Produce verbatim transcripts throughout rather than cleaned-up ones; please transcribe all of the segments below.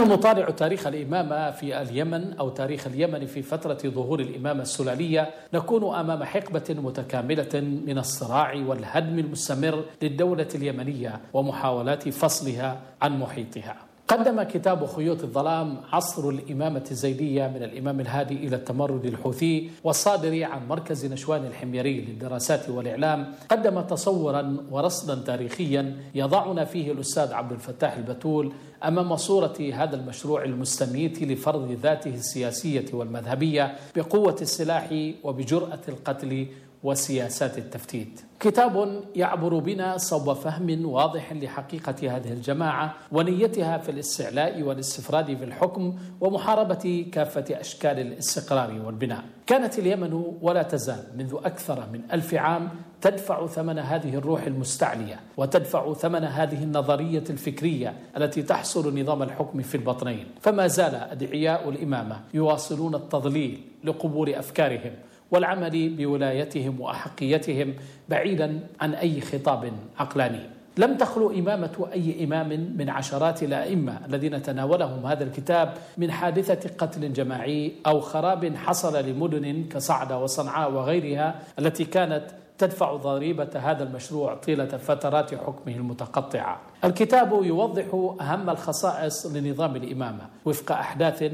نحن نطالع تاريخ الإمامة في اليمن أو تاريخ اليمن في فترة ظهور الإمامة السلالية، نكون أمام حقبة متكاملة من الصراع والهدم المستمر للدولة اليمنية ومحاولات فصلها عن محيطها. قدم كتاب خيوط الظلام عصر الإمامة الزيدية من الإمام الهادي إلى التمرد الحوثي والصادر عن مركز نشوان الحميري للدراسات والإعلام، قدم تصورا ورصدا تاريخيا يضعنا فيه الأستاذ عبد الفتاح البتول أمام صورة هذا المشروع المستميت لفرض ذاته السياسية والمذهبية بقوة السلاح وبجرأة القتل وسياسات التفتيت. كتاب يعبر بنا صوب فهم واضح لحقيقة هذه الجماعة ونيتها في الاستعلاء والاستفراد في الحكم ومحاربة كافة أشكال الاستقرار والبناء. كانت اليمن ولا تزال منذ أكثر من ألف عام تدفع ثمن هذه الروح المستعلية وتدفع ثمن هذه النظرية الفكرية التي تحصر نظام الحكم في البطنين، فما زال أدعياء الإمامة يواصلون التضليل لقبول أفكارهم والعمل بولايتهم وأحقيتهم بعيدا عن أي خطاب عقلاني. لم تخلو إمامة أي إمام من عشرات الأئمة الذين تناولهم هذا الكتاب من حادثة قتل جماعي أو خراب حصل لمدن كصعدة وصنعاء وغيرها التي كانت تدفع ضريبة هذا المشروع طيلة فترات حكمه المتقطعة. الكتاب يوضح أهم الخصائص لنظام الإمامة وفق أحداث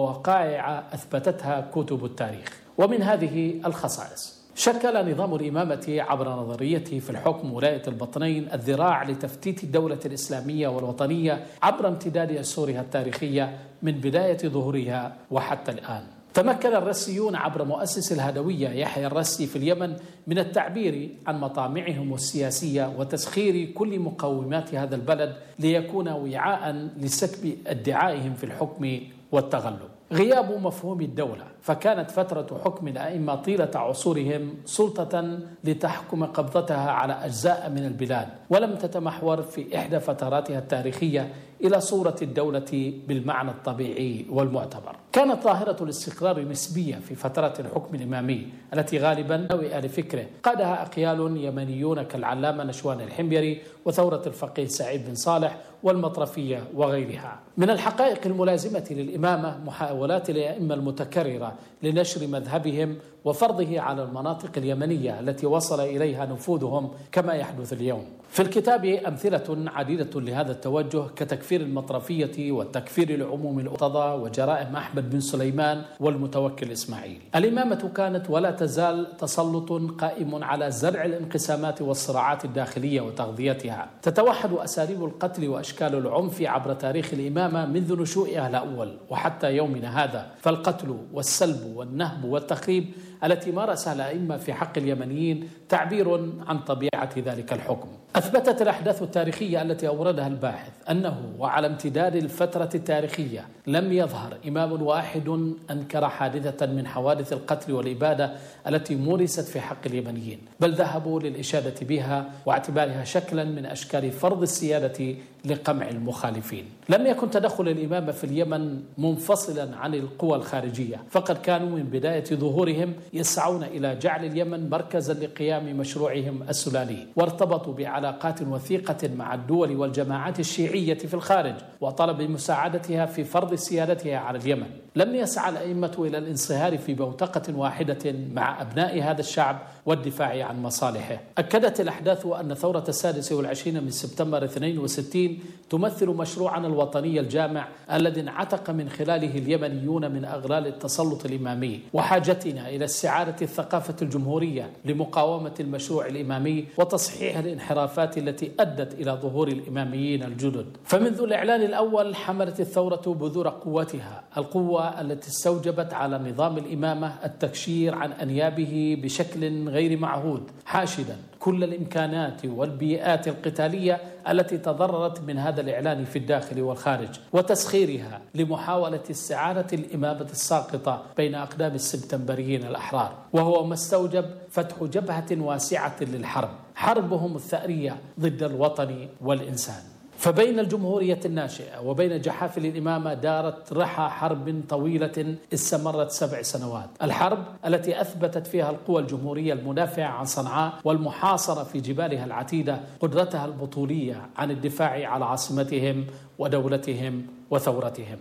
ووقائع أثبتتها كتب التاريخ. ومن هذه الخصائص شكل نظام الإمامة عبر نظريته في الحكم ولاية البطنين الذراع لتفتيت الدولة الإسلامية والوطنية عبر امتداد أسورها التاريخية من بداية ظهورها وحتى الآن. تمكن الرسيون عبر مؤسس الهدوية يحيى الرسي في اليمن من التعبير عن مطامعهم السياسية وتسخير كل مقومات هذا البلد ليكون وعاء لسكب ادعائهم في الحكم والتغلب. غياب مفهوم الدولة، فكانت فترة حكم الأئمة طيلة عصورهم سلطة لتحكم قبضتها على أجزاء من البلاد، ولم تتمحور في إحدى فتراتها التاريخية إلى صورة الدولة بالمعنى الطبيعي والمعتبر. كانت ظاهرة الاستقرار نسبية في فترات الحكم الإمامي التي غالبا نوئ لفكره قادها أقيال يمنيون كالعلامة نشوان الحميري وثورة الفقيه سعيد بن صالح والمطرفية وغيرها. من الحقائق الملازمة للإمامة محاولات الأئمة المتكررة لنشر مذهبهم وفرضه على المناطق اليمنية التي وصل إليها نفوذهم كما يحدث اليوم. في الكتاب أمثلة عديدة لهذا التوجه كتكفير المطرفية والتكفير العموم الأرتضى وجرائم أحمد بن سليمان والمتوكل إسماعيل. الإمامة كانت ولا تزال تسلط قائم على زرع الانقسامات والصراعات الداخلية وتغذيتها. تتوحد أساليب القتل وأشكال العنف عبر تاريخ الإمامة منذ نشوئها الأول وحتى يومنا هذا، فالقتل والسلب والنهب والتخريب التي مارسها الأئمة في حق اليمنيين تعبير عن طبيعة ذلك الحكم. أثبتت الأحداث التاريخية التي أوردها الباحث أنه وعلى امتداد الفترة التاريخية لم يظهر إمام واحد أنكر حادثة من حوادث القتل والإبادة التي مورست في حق اليمنيين، بل ذهبوا للإشادة بها واعتبارها شكلا من أشكال فرض السيادة لقمع المخالفين. لم يكن تدخل الإمامة في اليمن منفصلا عن القوى الخارجية، فقد كانوا من بداية ظهورهم يسعون إلى جعل اليمن مركزا لقيام مشروعهم السلالي، وارتبطوا بعلاقات وثيقة مع الدول والجماعات الشيعية في الخارج وطلب مساعدتها في فرض سيادتها على اليمن. لم يسعى الأئمة إلى الانصهار في بوتقة واحدة مع أبناء هذا الشعب والدفاع عن مصالحه. أكدت الأحداث أن ثورة السادس والعشرين من سبتمبر اثنين وستين تمثل مشروعنا الوطني الجامع الذي انعتق من خلاله اليمنيون من أغلال التسلط الإمامي، وحاجتنا إلى استعادة الثقافة الجمهورية لمقاومة المشروع الإمامي وتصحيح الانحرافات التي أدت إلى ظهور الإماميين الجدد. فمنذ الإعلان الأول حملت الثورة بذور قوتها، القوة التي استوجبت على نظام الإمامة التكشير عن أنيابه بشكل غير معهود، حاشدا كل الإمكانات والبيئات القتالية التي تضررت من هذا الإعلان في الداخل والخارج، وتسخيرها لمحاولة استعادة الإمامة الساقطة بين أقدام السبتمبريين الأحرار، وهو ما استوجب فتح جبهة واسعة للحرب، حربهم الثأرية ضد الوطن والإنسان. فبين الجمهورية الناشئة وبين جحافل الإمامة دارت رحى حرب طويلة استمرت سبع سنوات، الحرب التي أثبتت فيها القوى الجمهورية المدافعة عن صنعاء والمحاصرة في جبالها العتيدة قدرتها البطولية عن الدفاع على عاصمتهم ودولتهم وثورتهم.